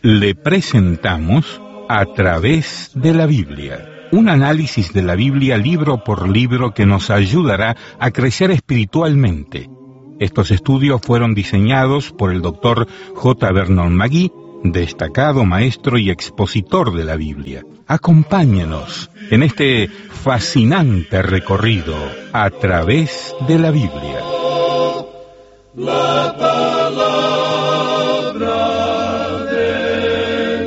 Le presentamos A través de la Biblia, un análisis de la Biblia libro por libro que nos ayudará a crecer espiritualmente. Estos estudios fueron diseñados por el Dr. J. Vernon McGee, destacado maestro y expositor de la Biblia. Acompáñenos en este fascinante recorrido a través de la Biblia. La palabra de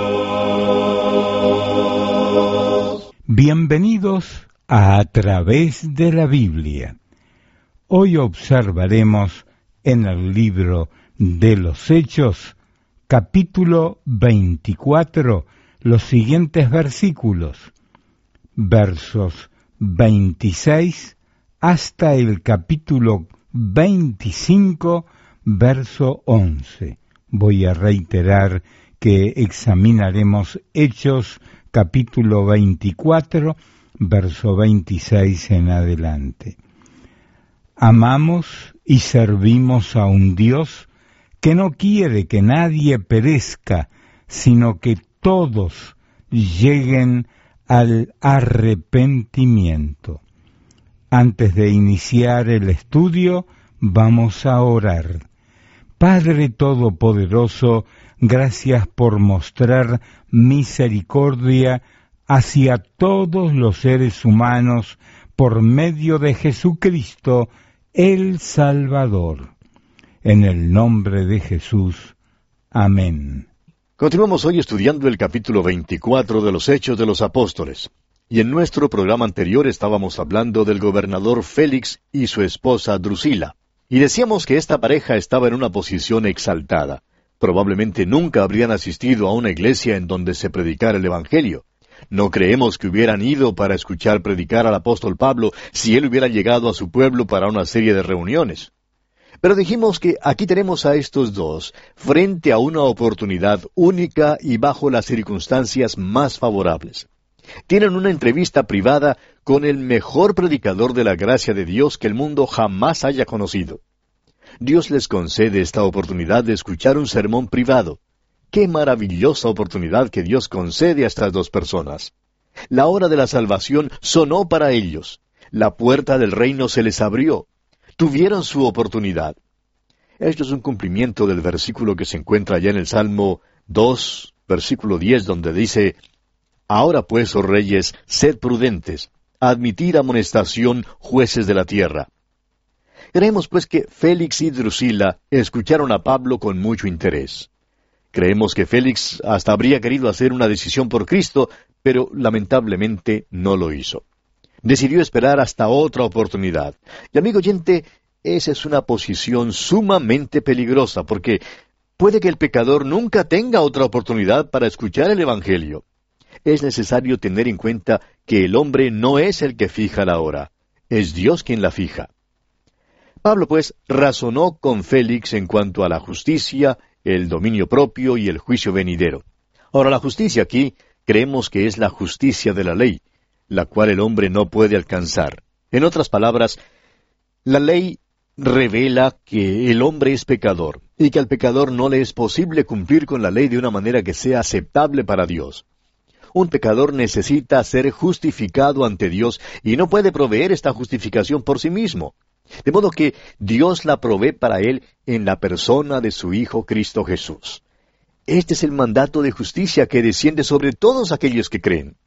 Dios. Bienvenidos a través de la Biblia. Hoy observaremos en el libro de los Hechos, capítulo 24, los siguientes versículos, versos 26 hasta el capítulo 25, verso 11. Voy a reiterar que examinaremos Hechos, capítulo 24, verso 26 en adelante. Amamos y servimos a un Dios que no quiere que nadie perezca, sino que todos lleguen al arrepentimiento. Antes de iniciar el estudio, vamos a orar. Padre Todopoderoso, gracias por mostrar misericordia hacia todos los seres humanos por medio de Jesucristo, el Salvador. En el nombre de Jesús. Amén. Continuamos hoy estudiando el capítulo 24 de los Hechos de los Apóstoles. Y en nuestro programa anterior estábamos hablando del gobernador Félix y su esposa Drusila. Y decíamos que esta pareja estaba en una posición exaltada. Probablemente nunca habrían asistido a una iglesia en donde se predicara el Evangelio. No creemos que hubieran ido para escuchar predicar al apóstol Pablo si él hubiera llegado a su pueblo para una serie de reuniones. Pero dijimos que aquí tenemos a estos dos frente a una oportunidad única y bajo las circunstancias más favorables. Tienen una entrevista privada con el mejor predicador de la gracia de Dios que el mundo jamás haya conocido. Dios les concede esta oportunidad de escuchar un sermón privado. ¡Qué maravillosa oportunidad que Dios concede a estas dos personas! La hora de la salvación sonó para ellos. La puerta del reino se les abrió. Tuvieron su oportunidad. Esto es un cumplimiento del versículo que se encuentra allá en el Salmo 2, versículo 10, donde dice: Ahora pues, oh reyes, sed prudentes, admitid amonestación, jueces de la tierra. Creemos pues que Félix y Drusila escucharon a Pablo con mucho interés. Creemos que Félix hasta habría querido hacer una decisión por Cristo, pero lamentablemente no lo hizo. Decidió esperar hasta otra oportunidad. Y amigo oyente, esa es una posición sumamente peligrosa, porque puede que el pecador nunca tenga otra oportunidad para escuchar el Evangelio. Es necesario tener en cuenta que el hombre no es el que fija la hora, es Dios quien la fija. Pablo, pues, razonó con Félix en cuanto a la justicia, el dominio propio y el juicio venidero. Ahora, la justicia aquí, creemos que es la justicia de la ley, la cual el hombre no puede alcanzar. En otras palabras, la ley revela que el hombre es pecador, y que al pecador no le es posible cumplir con la ley de una manera que sea aceptable para Dios. Un pecador necesita ser justificado ante Dios, y no puede proveer esta justificación por sí mismo. De modo que Dios la provee para él en la persona de su Hijo Cristo Jesús. Este es el mandato de justicia que desciende sobre todos aquellos que creen.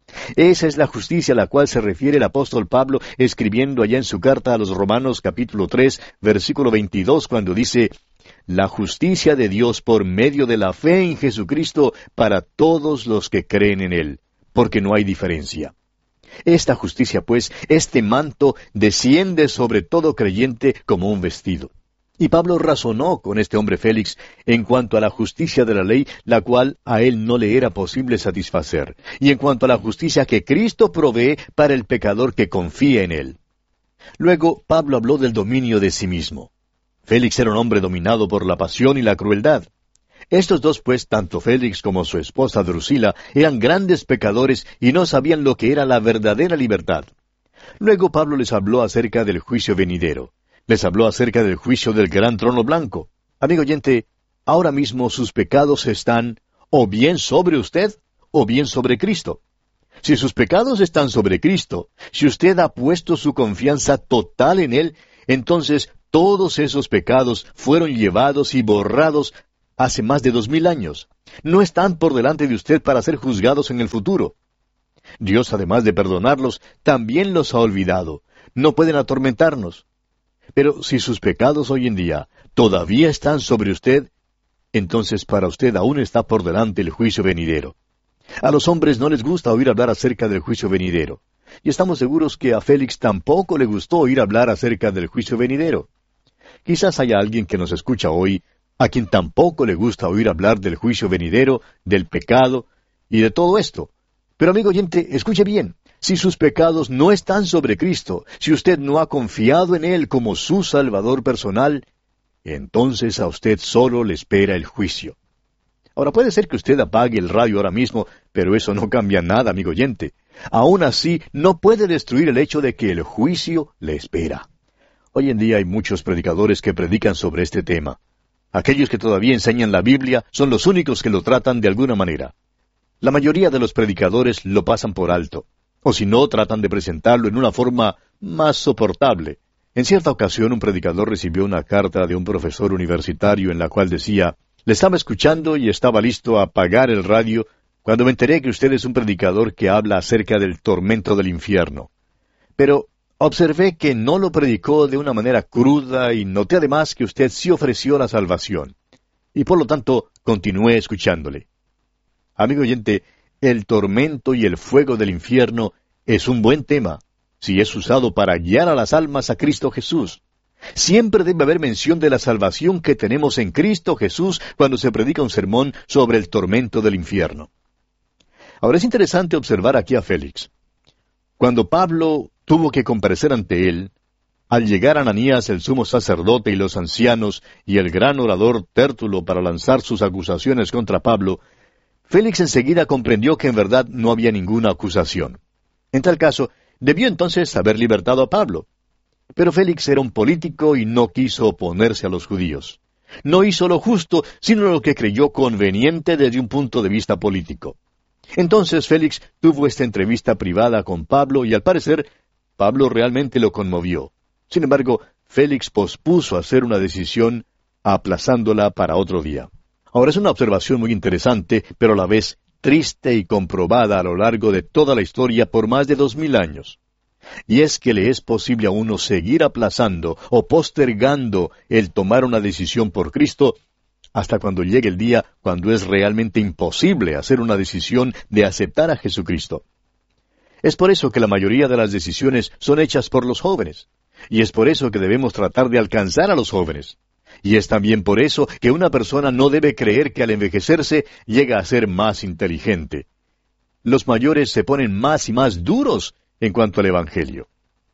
Esa es la justicia a la cual se refiere el apóstol Pablo escribiendo allá en su carta a los Romanos capítulo 3, versículo 22, cuando dice: La justicia de Dios por medio de la fe en Jesucristo para todos los que creen en Él, porque no hay diferencia. Esta justicia, pues, este manto, desciende sobre todo creyente como un vestido. Y Pablo razonó con este hombre Félix en cuanto a la justicia de la ley, la cual a él no le era posible satisfacer, y en cuanto a la justicia que Cristo provee para el pecador que confía en Él. Luego, Pablo habló del dominio de sí mismo. Félix era un hombre dominado por la pasión y la crueldad. Estos dos, pues, tanto Félix como su esposa Drusila, eran grandes pecadores y no sabían lo que era la verdadera libertad. Luego Pablo les habló acerca del juicio venidero. Les habló acerca del juicio del gran trono blanco. Amigo oyente, ahora mismo sus pecados están o bien sobre usted, o bien sobre Cristo. Si sus pecados están sobre Cristo, si usted ha puesto su confianza total en Él, entonces todos esos pecados fueron llevados y borrados hace más de 2000 años. No están por delante de usted para ser juzgados en el futuro. Dios, además de perdonarlos, también los ha olvidado. No pueden atormentarnos. Pero si sus pecados hoy en día todavía están sobre usted, entonces para usted aún está por delante el juicio venidero. A los hombres no les gusta oír hablar acerca del juicio venidero. Y estamos seguros que a Félix tampoco le gustó oír hablar acerca del juicio venidero. Quizás haya alguien que nos escucha hoy a quien tampoco le gusta oír hablar del juicio venidero, del pecado y de todo esto. Pero amigo oyente, escuche bien. Si sus pecados no están sobre Cristo, si usted no ha confiado en Él como su Salvador personal, entonces a usted solo le espera el juicio. Ahora puede ser que usted apague el radio ahora mismo, pero eso no cambia nada, amigo oyente. Aún así, no puede destruir el hecho de que el juicio le espera. Hoy en día hay muchos predicadores que predican sobre este tema. Aquellos que todavía enseñan la Biblia son los únicos que lo tratan de alguna manera. La mayoría de los predicadores lo pasan por alto, o si no, tratan de presentarlo en una forma más soportable. En cierta ocasión un predicador recibió una carta de un profesor universitario en la cual decía: le estaba escuchando y estaba listo a apagar el radio cuando me enteré que usted es un predicador que habla acerca del tormento del infierno. Pero observé que no lo predicó de una manera cruda y noté además que usted sí ofreció la salvación. Y por lo tanto, continué escuchándole. Amigo oyente, el tormento y el fuego del infierno es un buen tema, si es usado para guiar a las almas a Cristo Jesús. Siempre debe haber mención de la salvación que tenemos en Cristo Jesús cuando se predica un sermón sobre el tormento del infierno. Ahora es interesante observar aquí a Félix. Cuando Pablo tuvo que comparecer ante él, al llegar Ananías el sumo sacerdote y los ancianos y el gran orador Tértulo para lanzar sus acusaciones contra Pablo, Félix enseguida comprendió que en verdad no había ninguna acusación. En tal caso, debió entonces haber libertado a Pablo. Pero Félix era un político y no quiso oponerse a los judíos. No hizo lo justo, sino lo que creyó conveniente desde un punto de vista político. Entonces Félix tuvo esta entrevista privada con Pablo y al parecer Pablo realmente lo conmovió. Sin embargo, Félix pospuso hacer una decisión, aplazándola para otro día. Ahora es una observación muy interesante, pero a la vez triste y comprobada a lo largo de toda la historia por más de 2000 años. Y es que le es posible a uno seguir aplazando o postergando el tomar una decisión por Cristo hasta cuando llegue el día cuando es realmente imposible hacer una decisión de aceptar a Jesucristo. Es por eso que la mayoría de las decisiones son hechas por los jóvenes. Y es por eso que debemos tratar de alcanzar a los jóvenes. Y es también por eso que una persona no debe creer que al envejecerse llega a ser más inteligente. Los mayores se ponen más y más duros en cuanto al Evangelio.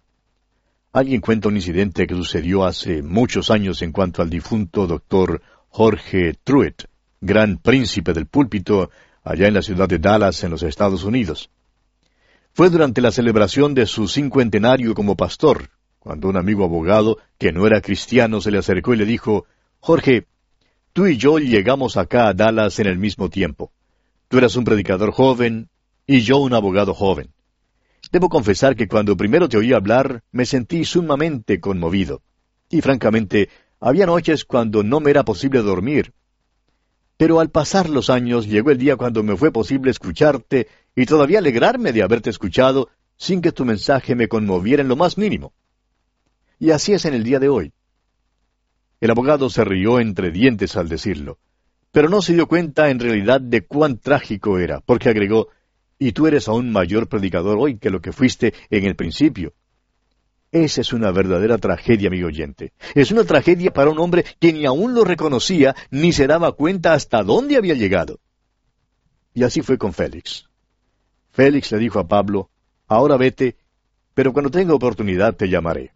Alguien cuenta un incidente que sucedió hace muchos años en cuanto al difunto doctor Jorge Truett, gran príncipe del púlpito allá en la ciudad de Dallas, en los Estados Unidos. Fue durante la celebración de su 50º como pastor, cuando un amigo abogado, que no era cristiano, se le acercó y le dijo: Jorge, tú y yo llegamos acá a Dallas en el mismo tiempo. Tú eras un predicador joven y yo un abogado joven. Debo confesar que cuando primero te oí hablar, me sentí sumamente conmovido. Y francamente, había noches cuando no me era posible dormir. Pero al pasar los años, llegó el día cuando me fue posible escucharte y todavía alegrarme de haberte escuchado sin que tu mensaje me conmoviera en lo más mínimo. Y así es en el día de hoy. El abogado se rió entre dientes al decirlo, pero no se dio cuenta en realidad de cuán trágico era, porque agregó: y tú eres aún mayor predicador hoy que lo que fuiste en el principio. Esa es una verdadera tragedia, amigo oyente. Es una tragedia para un hombre que ni aún lo reconocía, ni se daba cuenta hasta dónde había llegado. Y así fue con Félix. Félix le dijo a Pablo: ahora vete, pero cuando tenga oportunidad te llamaré.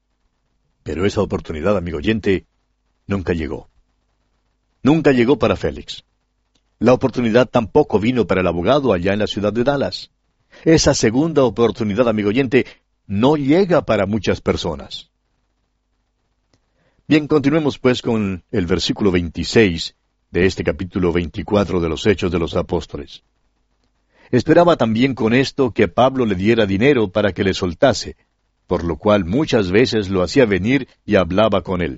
Pero esa oportunidad, amigo oyente, nunca llegó. Nunca llegó para Félix. La oportunidad tampoco vino para el abogado allá en la ciudad de Dallas. Esa segunda oportunidad, amigo oyente, no llega para muchas personas. Bien, continuemos pues con el versículo 26 de este capítulo 24 de los Hechos de los Apóstoles. Esperaba también con esto que Pablo le diera dinero para que le soltase, por lo cual muchas veces lo hacía venir y hablaba con él.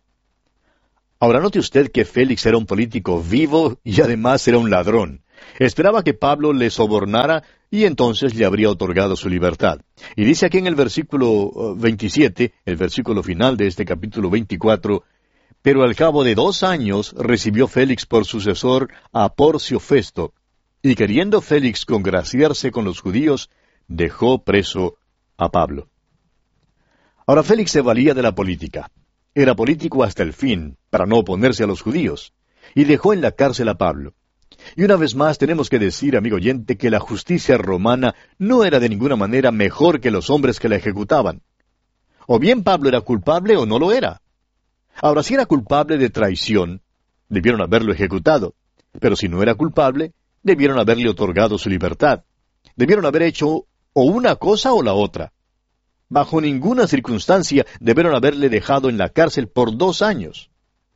Ahora note usted que Félix era un político vivo y además era un ladrón. Esperaba que Pablo le sobornara y entonces le habría otorgado su libertad. Y dice aquí en el versículo 27, el versículo final de este capítulo 24, «Pero al cabo de 2 años recibió Félix por sucesor a Porcio Festo, y queriendo Félix congraciarse con los judíos, dejó preso a Pablo». Ahora Félix se valía de la política. Era político hasta el fin, para no oponerse a los judíos, y dejó en la cárcel a Pablo. Y una vez más tenemos que decir, amigo oyente, que la justicia romana no era de ninguna manera mejor que los hombres que la ejecutaban. O bien Pablo era culpable o no lo era. Ahora, si era culpable de traición, debieron haberlo ejecutado. Pero si no era culpable, debieron haberle otorgado su libertad. Debieron haber hecho o una cosa o la otra. Bajo ninguna circunstancia debieron haberle dejado en la cárcel por 2 años.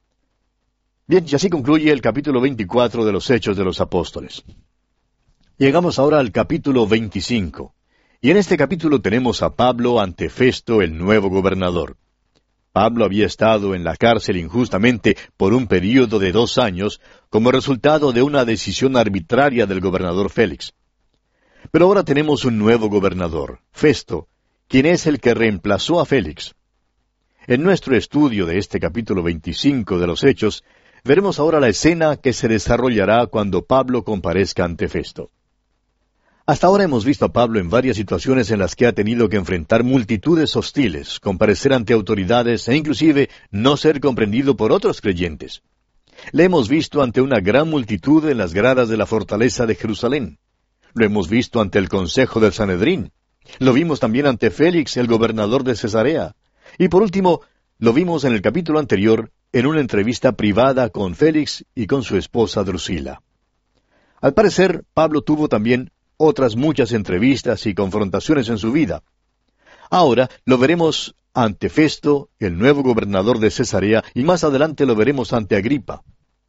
Bien, y así concluye el capítulo 24 de los Hechos de los Apóstoles. Llegamos ahora al capítulo 25. Y en este capítulo tenemos a Pablo ante Festo, el nuevo gobernador. Pablo había estado en la cárcel injustamente por un período de 2 años como resultado de una decisión arbitraria del gobernador Félix. Pero ahora tenemos un nuevo gobernador, Festo, quien es el que reemplazó a Félix. En nuestro estudio de este capítulo 25 de los Hechos, veremos ahora la escena que se desarrollará cuando Pablo comparezca ante Festo. Hasta ahora hemos visto a Pablo en varias situaciones en las que ha tenido que enfrentar multitudes hostiles, comparecer ante autoridades e inclusive no ser comprendido por otros creyentes. Le hemos visto ante una gran multitud en las gradas de la fortaleza de Jerusalén. Lo hemos visto ante el consejo del Sanedrín. Lo vimos también ante Félix, el gobernador de Cesarea. Y por último, lo vimos en el capítulo anterior, en una entrevista privada con Félix y con su esposa Drusila. Al parecer, Pablo tuvo también otras muchas entrevistas y confrontaciones en su vida. Ahora lo veremos ante Festo, el nuevo gobernador de Cesarea, y más adelante lo veremos ante Agripa.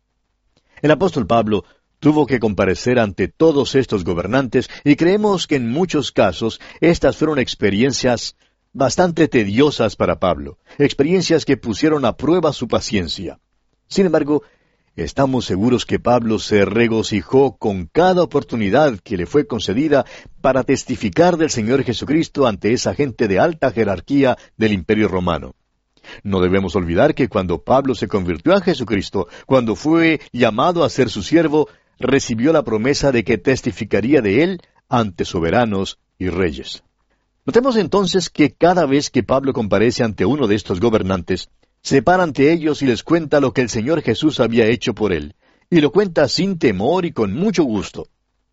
El apóstol Pablo tuvo que comparecer ante todos estos gobernantes y creemos que en muchos casos estas fueron experiencias bastante tediosas para Pablo, experiencias que pusieron a prueba su paciencia. Sin embargo, estamos seguros que Pablo se regocijó con cada oportunidad que le fue concedida para testificar del Señor Jesucristo ante esa gente de alta jerarquía del Imperio Romano. No debemos olvidar que cuando Pablo se convirtió a Jesucristo, cuando fue llamado a ser su siervo, recibió la promesa de que testificaría de él ante soberanos y reyes. Notemos entonces que cada vez que Pablo comparece ante uno de estos gobernantes, se para ante ellos y les cuenta lo que el Señor Jesús había hecho por él, y lo cuenta sin temor y con mucho gusto.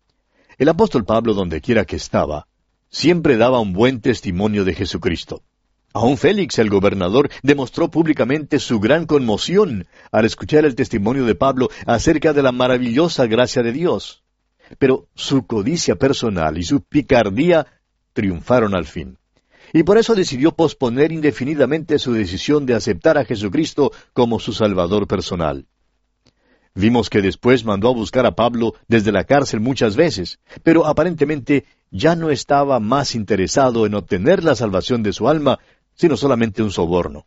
El apóstol Pablo, donde quiera que estaba, siempre daba un buen testimonio de Jesucristo. Aún Félix, el gobernador, demostró públicamente su gran conmoción al escuchar el testimonio de Pablo acerca de la maravillosa gracia de Dios. Pero su codicia personal y su picardía triunfaron al fin. Y por eso decidió posponer indefinidamente su decisión de aceptar a Jesucristo como su Salvador personal. Vimos que después mandó a buscar a Pablo desde la cárcel muchas veces, pero aparentemente ya no estaba más interesado en obtener la salvación de su alma, sino solamente un soborno.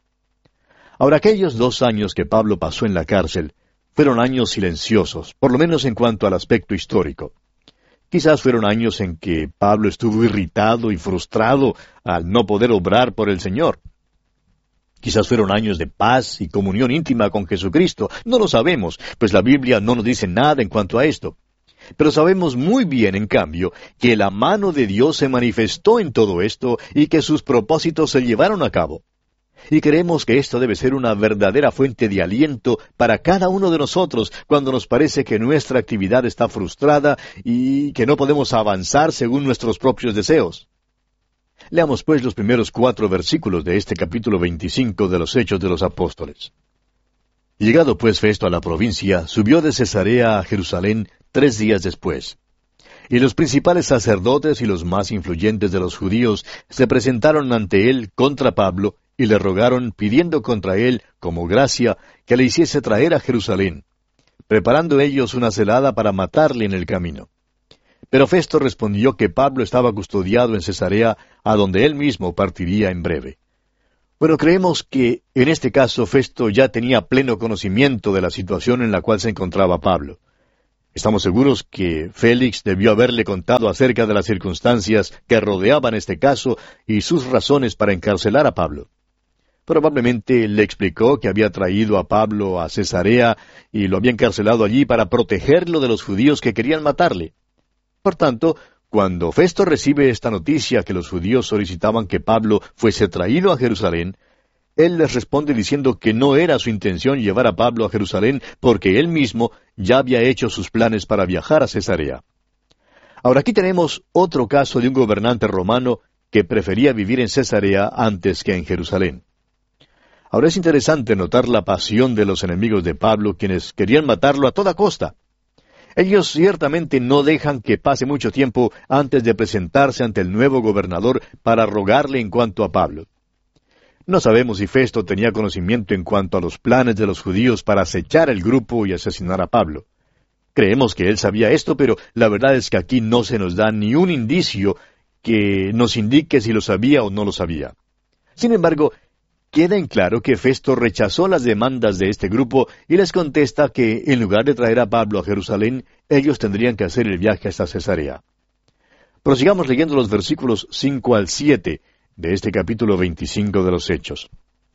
Ahora, aquellos 2 años que Pablo pasó en la cárcel fueron años silenciosos, por lo menos en cuanto al aspecto histórico. Quizás fueron años en que Pablo estuvo irritado y frustrado al no poder obrar por el Señor. Quizás fueron años de paz y comunión íntima con Jesucristo. No lo sabemos, pues la Biblia no nos dice nada en cuanto a esto. Pero sabemos muy bien, en cambio, que la mano de Dios se manifestó en todo esto y que sus propósitos se llevaron a cabo. Y creemos que esto debe ser una verdadera fuente de aliento para cada uno de nosotros cuando nos parece que nuestra actividad está frustrada y que no podemos avanzar según nuestros propios deseos. Leamos pues los primeros 4 versículos de este capítulo 25 de los Hechos de los Apóstoles. Llegado pues Festo a la provincia, subió de Cesarea a Jerusalén 3 días después. Y los principales sacerdotes y los más influyentes de los judíos se presentaron ante él contra Pablo y le rogaron, pidiendo contra él, como gracia, que le hiciese traer a Jerusalén. preparando ellos una celada para matarle en el camino. Pero Festo respondió que Pablo estaba custodiado en Cesarea, a donde él mismo partiría en breve. Bueno, creemos que en este caso Festo ya tenía pleno conocimiento de la situación en la cual se encontraba Pablo. Estamos seguros que Félix debió haberle contado acerca de las circunstancias que rodeaban este caso y sus razones para encarcelar a Pablo. Probablemente le explicó que había traído a Pablo a Cesarea y lo había encarcelado allí para protegerlo de los judíos que querían matarle. Por tanto, cuando Festo recibe esta noticia que los judíos solicitaban que Pablo fuese traído a Jerusalén, él les responde diciendo que no era su intención llevar a Pablo a Jerusalén porque él mismo ya había hecho sus planes para viajar a Cesarea. Ahora aquí tenemos otro caso de un gobernante romano que prefería vivir en Cesarea antes que en Jerusalén. Ahora es interesante notar la pasión de los enemigos de Pablo, quienes querían matarlo a toda costa. Ellos ciertamente no dejan que pase mucho tiempo antes de presentarse ante el nuevo gobernador para rogarle en cuanto a Pablo. No sabemos si Festo tenía conocimiento en cuanto a los planes de los judíos para acechar el grupo y asesinar a Pablo. Creemos que él sabía esto, pero la verdad es que aquí no se nos da ni un indicio que nos indique si lo sabía o no lo sabía. Sin embargo, queda en claro que Festo rechazó las demandas de este grupo y les contesta que, en lugar de traer a Pablo a Jerusalén, ellos tendrían que hacer el viaje hasta Cesarea. Prosigamos leyendo los versículos 5 al 7 de este capítulo 25 de los Hechos.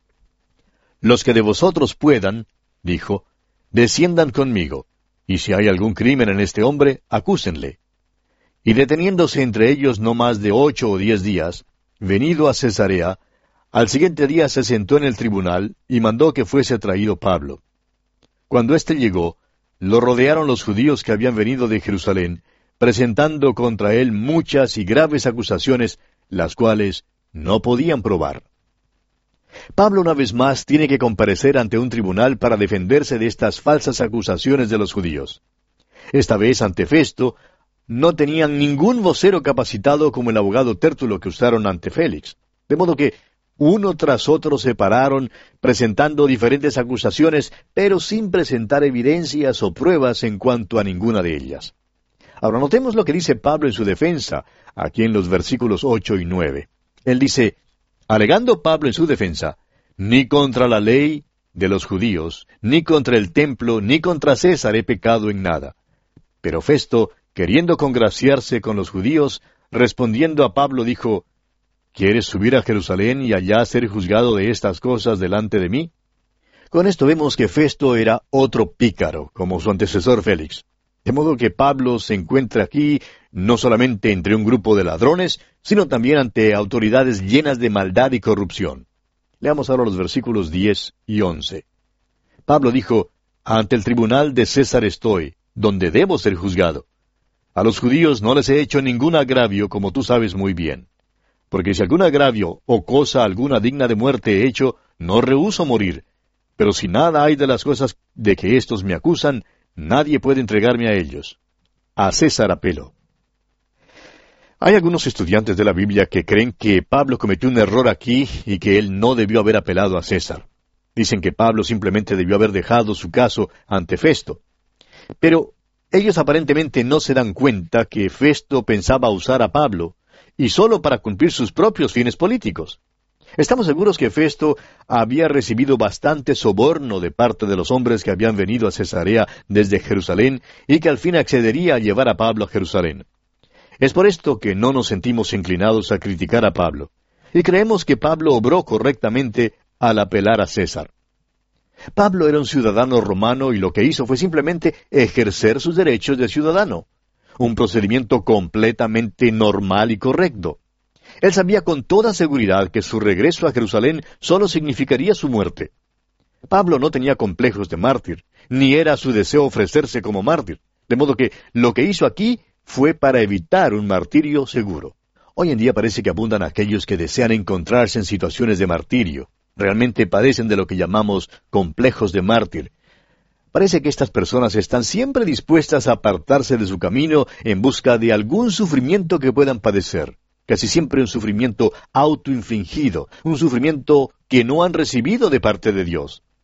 Los que de vosotros puedan, dijo, desciendan conmigo, y si hay algún crimen en este hombre, acúsenle. Y deteniéndose entre ellos no más de 8 o 10 días, venido a Cesarea, al siguiente día se sentó en el tribunal y mandó que fuese traído Pablo. Cuando éste llegó, lo rodearon los judíos que habían venido de Jerusalén, presentando contra él muchas y graves acusaciones, las cuales no podían probar. Pablo una vez más tiene que comparecer ante un tribunal para defenderse de estas falsas acusaciones de los judíos. Esta vez ante Festo, no tenían ningún vocero capacitado como el abogado Tértulo que usaron ante Félix. De modo que uno tras otro se pararon, presentando diferentes acusaciones, pero sin presentar evidencias o pruebas en cuanto a ninguna de ellas. Ahora notemos lo que dice Pablo en su defensa, aquí en los versículos 8 y 9. Él dice, alegando Pablo en su defensa, ni contra la ley de los judíos, ni contra el templo, ni contra César he pecado en nada. Pero Festo, queriendo congraciarse con los judíos, respondiendo a Pablo, dijo, ¿quieres subir a Jerusalén y allá ser juzgado de estas cosas delante de mí? Con esto vemos que Festo era otro pícaro, como su antecesor Félix. De modo que Pablo se encuentra aquí no solamente entre un grupo de ladrones, sino también ante autoridades llenas de maldad y corrupción. Leamos ahora los versículos 10 y 11. Pablo dijo, ante el tribunal de César estoy, donde debo ser juzgado. A los judíos no les he hecho ningún agravio, como tú sabes muy bien. Porque si algún agravio o cosa alguna digna de muerte he hecho, no rehúso morir. Pero si nada hay de las cosas de que éstos me acusan, nadie puede entregarme a ellos. A César apelo. Hay algunos estudiantes de la Biblia que creen que Pablo cometió un error aquí y que él no debió haber apelado a César. Dicen que Pablo simplemente debió haber dejado su caso ante Festo. Pero ellos aparentemente no se dan cuenta que Festo pensaba usar a Pablo, y solo para cumplir sus propios fines políticos. Estamos seguros que Festo había recibido bastante soborno de parte de los hombres que habían venido a Cesarea desde Jerusalén y que al fin accedería a llevar a Pablo a Jerusalén. Es por esto que no nos sentimos inclinados a criticar a Pablo, y creemos que Pablo obró correctamente al apelar a César. Pablo era un ciudadano romano y lo que hizo fue simplemente ejercer sus derechos de ciudadano. Un procedimiento completamente normal y correcto. Él sabía con toda seguridad que su regreso a Jerusalén solo significaría su muerte. Pablo no tenía complejos de mártir, ni era su deseo ofrecerse como mártir, de modo que lo que hizo aquí fue para evitar un martirio seguro. Hoy en día parece que abundan aquellos que desean encontrarse en situaciones de martirio. Realmente padecen de lo que llamamos complejos de mártir. Parece que estas personas están siempre dispuestas a apartarse de su camino en busca de algún sufrimiento que puedan padecer. Casi siempre un sufrimiento autoinfligido, un sufrimiento que no han recibido de parte de Dios.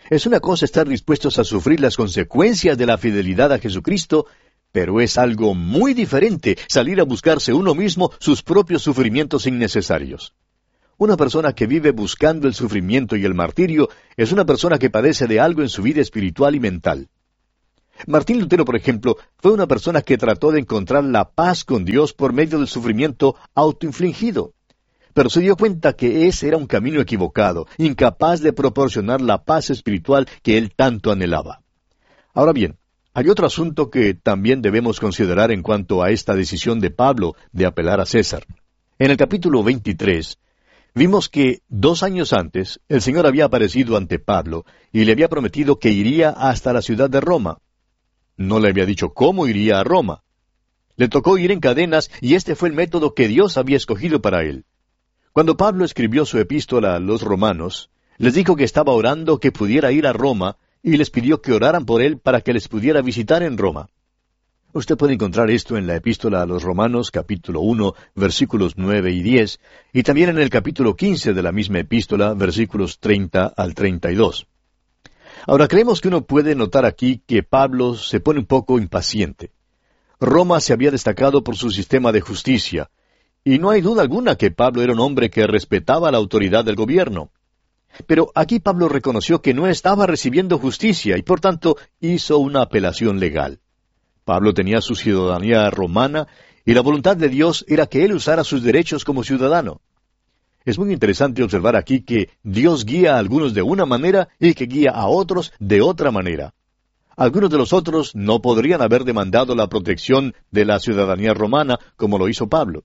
Es una cosa estar dispuestos a sufrir las consecuencias de la fidelidad a Jesucristo, pero es algo muy diferente salir a buscarse uno mismo sus propios sufrimientos innecesarios. Una persona que vive buscando el sufrimiento y el martirio es una persona que padece de algo en su vida espiritual y mental. Martín Lutero, por ejemplo, fue una persona que trató de encontrar la paz con Dios por medio del sufrimiento autoinfligido. Pero se dio cuenta que ese era un camino equivocado, incapaz de proporcionar la paz espiritual que él tanto anhelaba. Ahora bien, hay otro asunto que también debemos considerar en cuanto a esta decisión de Pablo de apelar a César. En el capítulo 23, vimos que 2 años antes el Señor había aparecido ante Pablo y le había prometido que iría hasta la ciudad de Roma. No le había dicho cómo iría a Roma. Le tocó ir en cadenas y este fue el método que Dios había escogido para él. Cuando Pablo escribió su epístola a los romanos, les dijo que estaba orando que pudiera ir a Roma y les pidió que oraran por él para que les pudiera visitar en Roma. Usted puede encontrar esto en la epístola a los romanos, capítulo 1, versículos 9 y 10, y también en el capítulo 15 de la misma epístola, versículos 30 al 32. Ahora, creemos que uno puede notar aquí que Pablo se pone un poco impaciente. Roma se había destacado por su sistema de justicia, y no hay duda alguna que Pablo era un hombre que respetaba la autoridad del gobierno. Pero aquí Pablo reconoció que no estaba recibiendo justicia y por tanto hizo una apelación legal. Pablo tenía su ciudadanía romana y la voluntad de Dios era que él usara sus derechos como ciudadano. Es muy interesante observar aquí que Dios guía a algunos de una manera y que guía a otros de otra manera. Algunos de los otros no podrían haber demandado la protección de la ciudadanía romana como lo hizo Pablo.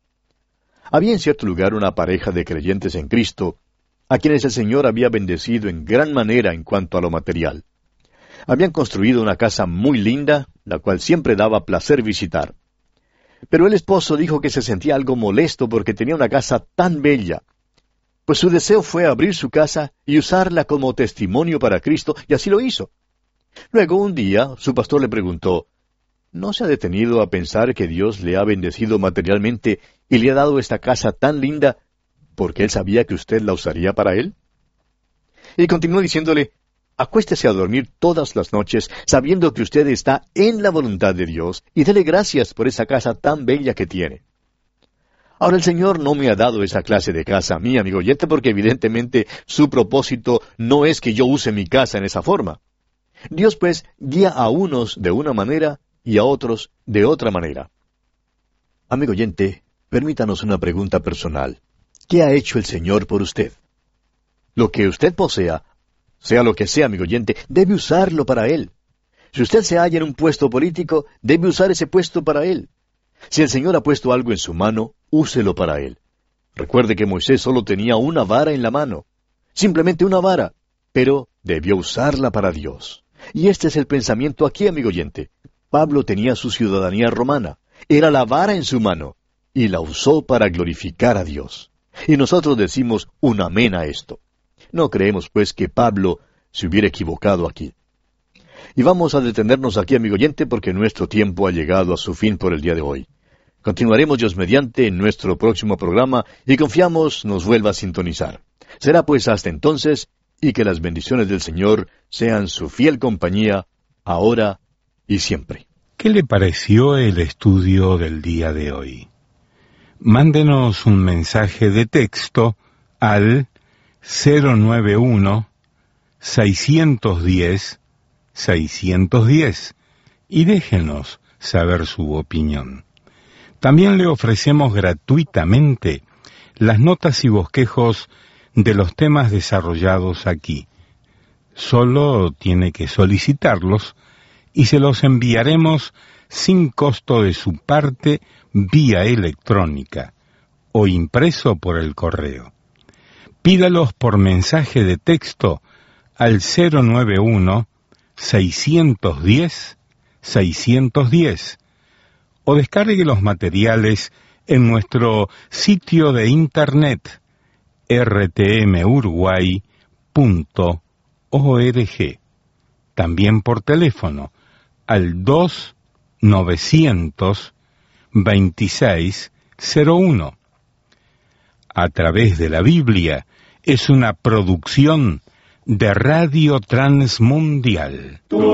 Había en cierto lugar una pareja de creyentes en Cristo, a quienes el Señor había bendecido en gran manera en cuanto a lo material. Habían construido una casa muy linda, la cual siempre daba placer visitar. Pero el esposo dijo que se sentía algo molesto porque tenía una casa tan bella. Pues su deseo fue abrir su casa y usarla como testimonio para Cristo, y así lo hizo. Luego, un día, su pastor le preguntó, ¿no se ha detenido a pensar que Dios le ha bendecido materialmente y le ha dado esta casa tan linda porque Él sabía que usted la usaría para Él? Y continuó diciéndole, acuéstese a dormir todas las noches sabiendo que usted está en la voluntad de Dios y dele gracias por esa casa tan bella que tiene. Ahora el Señor no me ha dado esa clase de casa a mí, amigo oyente, porque evidentemente su propósito no es que yo use mi casa en esa forma. Dios pues guía a unos de una manera y a otros de otra manera. Amigo oyente, permítanos una pregunta personal. ¿Qué ha hecho el Señor por usted? Lo que usted posea, sea lo que sea, amigo oyente, debe usarlo para Él. Si usted se halla en un puesto político, debe usar ese puesto para Él. Si el Señor ha puesto algo en su mano, úselo para Él. Recuerde que Moisés solo tenía una vara en la mano. Simplemente una vara, pero debió usarla para Dios. Y este es el pensamiento aquí, amigo oyente. Pablo tenía su ciudadanía romana. Era la vara en su mano, y la usó para glorificar a Dios. Y nosotros decimos un amén a esto. No creemos, pues, que Pablo se hubiera equivocado aquí. Y vamos a detenernos aquí, amigo oyente, porque nuestro tiempo ha llegado a su fin por el día de hoy. Continuaremos Dios mediante en nuestro próximo programa y confiamos nos vuelva a sintonizar. Será pues hasta entonces, y que las bendiciones del Señor sean su fiel compañía, ahora y siempre. ¿Qué le pareció el estudio del día de hoy? Mándenos un mensaje de texto al 091-610-610 y déjenos saber su opinión. También le ofrecemos gratuitamente las notas y bosquejos de los temas desarrollados aquí. Solo tiene que solicitarlos y se los enviaremos sin costo de su parte vía electrónica o impreso por el correo. Pídalos por mensaje de texto al 091-610-610 o descargue los materiales en nuestro sitio de internet rtmuruguay.org. También por teléfono al 2-900-2601. A través de la Biblia es una producción de Radio Transmundial.